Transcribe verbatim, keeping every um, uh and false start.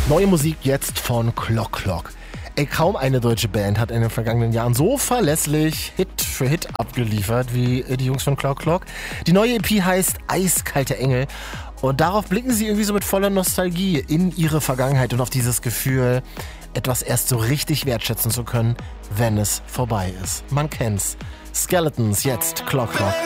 Neue Musik jetzt von Clock Clock. Ey, kaum eine deutsche Band hat in den vergangenen Jahren so verlässlich Hit für Hit abgeliefert wie die Jungs von Clock Clock. Die neue E P heißt Eiskalte Engel und darauf blicken sie irgendwie so mit voller Nostalgie in ihre Vergangenheit und auf dieses Gefühl, etwas erst so richtig wertschätzen zu können, wenn es vorbei ist. Man kennt's. Skeletons, jetzt Clock Clock.